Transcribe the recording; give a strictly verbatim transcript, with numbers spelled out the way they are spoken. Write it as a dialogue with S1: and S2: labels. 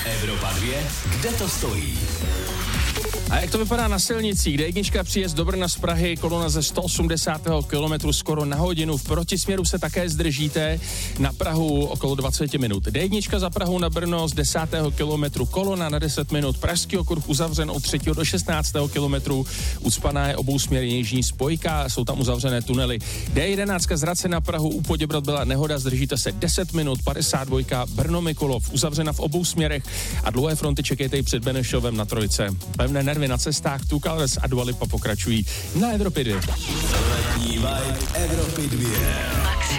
S1: Evropa dvě, kde to stojí?
S2: A jak to vypadá na silnici, kde jednička příjezd do Brna z Prahy, kolona ze sto osmdesát kilometrů skoro na hodinu, v protisměru se také zdržíte, na Prahu okolo dvacet minut. D jedna za Prahu na Brno z desátého kilometru, kolona na deset minut, Pražský okruh uzavřen od třetího do šestnáctého kilometru, ucpaná je obousměrně jižní spojka, jsou tam uzavřené tunely. D jedenáct z Hradce na Prahu, u Poděbrad byla nehoda, zdržíte se deset minut, padesát dva, Brno Mikulov, uzavřena v obou směrech a dlouhé fronty čekejte i před Benešovem na Trojce. Pevné nervy na cestách, Two Colors a Dua Lipa pokračují na Evropě dvě.
S1: Letní vibe Evropy dvě.